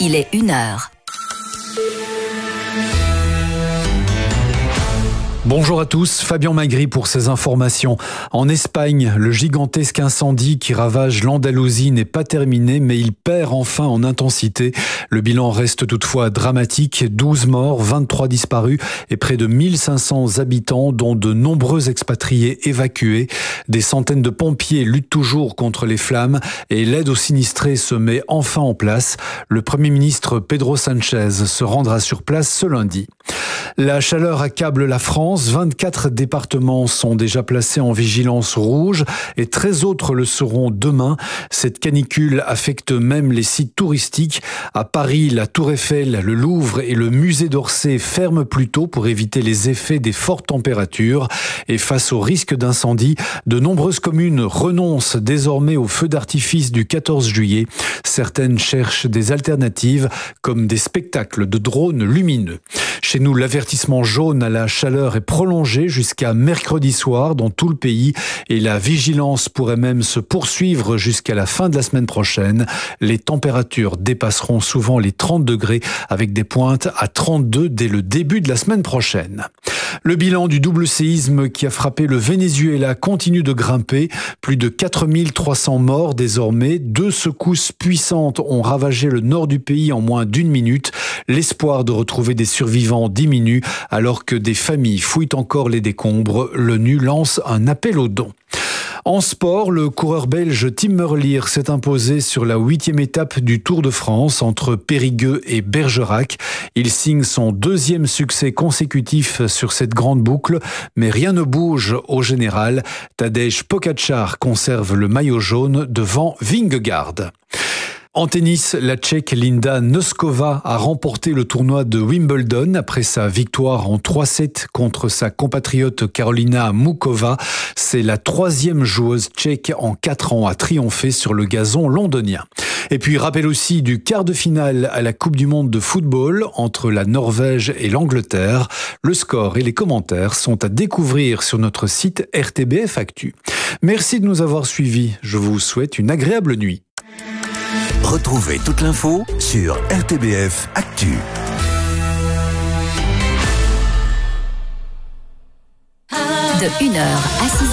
il est 1h. Bonjour à tous, Fabien Magri pour ces informations. En Espagne, le gigantesque incendie qui ravage l'Andalousie n'est pas terminé, mais il perd enfin en intensité. Le bilan reste toutefois dramatique, 12 morts, 23 disparus et près de 1500 habitants, dont de nombreux expatriés évacués. Des centaines de pompiers luttent toujours contre les flammes et l'aide aux sinistrés se met enfin en place. Le Premier ministre Pedro Sánchez se rendra sur place ce lundi. La chaleur accable la France. 24 départements sont déjà placés en vigilance rouge et 13 autres le seront demain. Cette canicule affecte même les sites touristiques. À Paris, la Tour Eiffel, le Louvre et le musée d'Orsay ferment plus tôt pour éviter les effets des fortes températures. Et face au risque d'incendie, de nombreuses communes renoncent désormais aux feux d'artifice du 14 juillet. Certaines cherchent des alternatives comme des spectacles de drones lumineux. Chez nous, l'avertissement jaune à la chaleur est prolongé jusqu'à mercredi soir dans tout le pays et la vigilance pourrait même se poursuivre jusqu'à la fin de la semaine prochaine. Les températures dépasseront souvent les 30 degrés avec des pointes à 32 dès le début de la semaine prochaine. Le bilan du double séisme qui a frappé le Venezuela continue de grimper. Plus de 4300 morts désormais. 2 secousses puissantes ont ravagé le nord du pays en moins d'1 minute. L'espoir de retrouver des survivants diminue alors que des familles fouillent encore les décombres. L'ONU lance un appel aux dons. En sport, le coureur belge Tim Merlier s'est imposé sur la 8e étape du Tour de France entre Périgueux et Bergerac. Il signe son 2e succès consécutif sur cette grande boucle, mais rien ne bouge au général. Tadej Pogačar conserve le maillot jaune devant Vingegaard. En tennis, la Tchèque Linda Noskova a remporté le tournoi de Wimbledon après sa victoire en 3-7 contre sa compatriote Karolina Muchova. C'est la 3e joueuse tchèque en 4 ans à triompher sur le gazon londonien. Et puis, rappel aussi du quart de finale à la Coupe du Monde de football entre la Norvège et l'Angleterre. Le score et les commentaires sont à découvrir sur notre site RTBF Actu. Merci de nous avoir suivis. Je vous souhaite une agréable nuit. Retrouvez toute l'info sur RTBF Actu. De 1h à 6h.